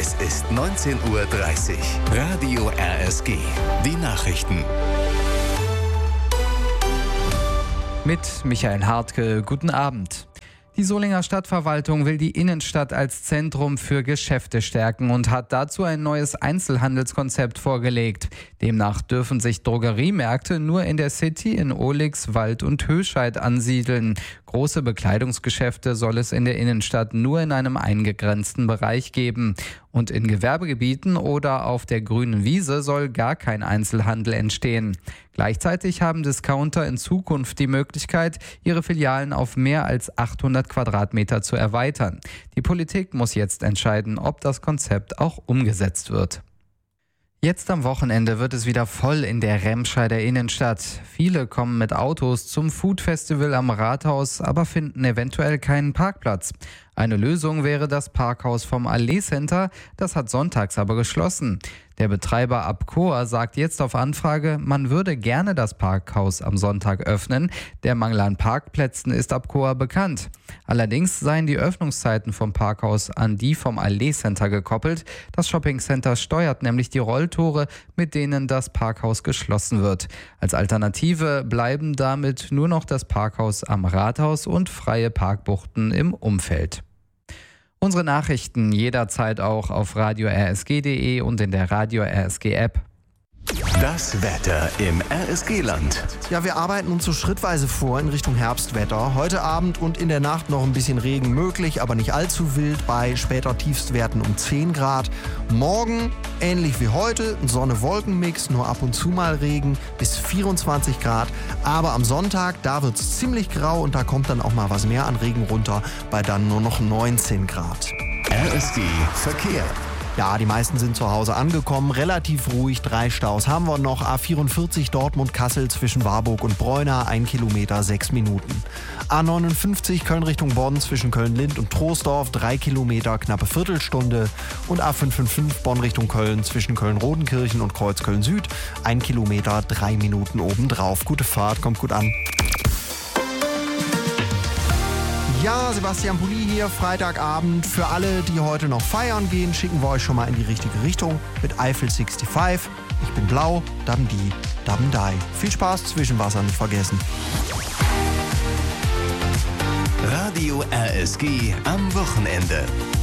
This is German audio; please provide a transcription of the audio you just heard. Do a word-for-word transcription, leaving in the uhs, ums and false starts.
Es ist neunzehn Uhr dreißig. Radio R S G. Die Nachrichten. Mit Michael Hartke, guten Abend. Die Solinger Stadtverwaltung will die Innenstadt als Zentrum für Geschäfte stärken und hat dazu ein neues Einzelhandelskonzept vorgelegt. Demnach dürfen sich Drogeriemärkte nur in der City in Ohlix, Wald und Höscheid ansiedeln. Große Bekleidungsgeschäfte soll es in der Innenstadt nur in einem eingegrenzten Bereich geben. Und in Gewerbegebieten oder auf der grünen Wiese soll gar kein Einzelhandel entstehen. Gleichzeitig haben Discounter in Zukunft die Möglichkeit, ihre Filialen auf mehr als achthundert Quadratmeter zu erweitern. Die Politik muss jetzt entscheiden, ob das Konzept auch umgesetzt wird. Jetzt am Wochenende wird es wieder voll in der Remscheider Innenstadt. Viele kommen mit Autos zum Food-Festival am Rathaus, aber finden eventuell keinen Parkplatz. Eine Lösung wäre das Parkhaus vom Allee Center, das hat sonntags aber geschlossen. Der Betreiber Abcoa sagt jetzt auf Anfrage, man würde gerne das Parkhaus am Sonntag öffnen. Der Mangel an Parkplätzen ist Abcoa bekannt. Allerdings seien die Öffnungszeiten vom Parkhaus an die vom Allee Center gekoppelt. Das Shoppingcenter steuert nämlich die Rolltore, mit denen das Parkhaus geschlossen wird. Als Alternative bleiben damit nur noch das Parkhaus am Rathaus und freie Parkbuchten im Umfeld. Unsere Nachrichten jederzeit auch auf radio r s g punkt d e und in der Radio R S G App. Das Wetter im R S G-Land. Ja, wir arbeiten uns so schrittweise vor in Richtung Herbstwetter. Heute Abend und in der Nacht noch ein bisschen Regen möglich, aber nicht allzu wild, bei später Tiefstwerten um zehn Grad. Morgen ähnlich wie heute, ein Sonne-Wolken-Mix, nur ab und zu mal Regen bis vierundzwanzig Grad. Aber am Sonntag, da wird es ziemlich grau und da kommt dann auch mal was mehr an Regen runter, bei dann nur noch neunzehn Grad. R S G Verkehr. Ja, die meisten sind zu Hause angekommen, relativ ruhig, drei Staus haben wir noch. A vierundvierzig Dortmund-Kassel zwischen Warburg und Breuna, ein Kilometer, sechs Minuten. A neunundfünfzig Köln Richtung Bonn zwischen Köln-Lind und Troisdorf, drei Kilometer, knappe Viertelstunde. Und A fünfhundertfünfundfünfzig Bonn Richtung Köln zwischen Köln-Rodenkirchen und Kreuzköln-Süd, ein Kilometer, drei Minuten obendrauf. Gute Fahrt, kommt gut an. Ja, Sebastian Pulli hier, Freitagabend. Für alle, die heute noch feiern gehen, schicken wir euch schon mal in die richtige Richtung mit Eiffel fünfundsechzig. Ich bin blau, Dabn die, Dabn die. Viel Spaß, Zwischenwasser nicht vergessen. Radio R S G am Wochenende.